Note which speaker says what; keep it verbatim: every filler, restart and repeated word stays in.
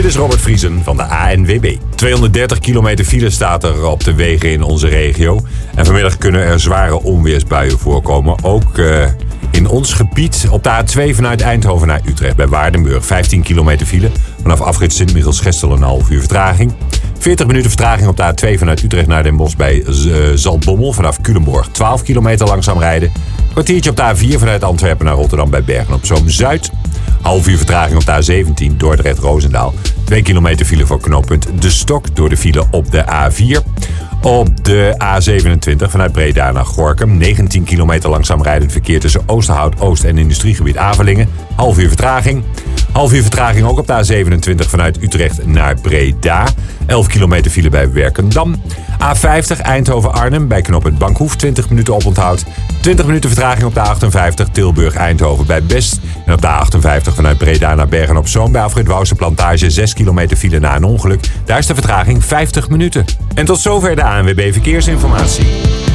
Speaker 1: is Robert Vriesen van de A N W B. tweehonderddertig kilometer file staat er op de wegen in onze regio. En vanmiddag kunnen er zware onweersbuien voorkomen. Ook uh, in ons gebied op de A twee vanuit Eindhoven naar Utrecht bij Waardenburg. vijftien kilometer file. Vanaf afrit Sint-Michiels-Gestel een half uur vertraging. veertig minuten vertraging op de A twee vanuit Utrecht naar Den Bosch bij uh, Zaltbommel. Vanaf Culemborg twaalf kilometer langzaam rijden. Kwartiertje op de A vier vanuit Antwerpen naar Rotterdam bij Bergen-op-Zoom-Zuid. Half uur vertraging op de A zeventien Dordrecht-Roosendaal. twee kilometer file voor knooppunt De Stok door de file op de A vier. Op de A zevenentwintig vanuit Breda naar Gorinchem. negentien kilometer langzaam rijdend verkeer tussen Oosterhout, Oost en industriegebied Avelingen. Half uur vertraging. Half uur vertraging ook op de A zevenentwintig vanuit Utrecht naar Breda. elf kilometer file bij Werkendam. A vijftig Eindhoven-Arnhem bij knooppunt Bankhoef. twintig minuten oponthoud. twintig minuten vertraging op de A achtenvijftig Tilburg-Eindhoven bij Best. En op de A achtenvijftig vanuit Breda naar Bergen-op-Zoom bij afrit Wouwse Plantage. zes kilometer file na een ongeluk. Daar is de vertraging vijftig minuten. En tot zover de A N W B Verkeersinformatie.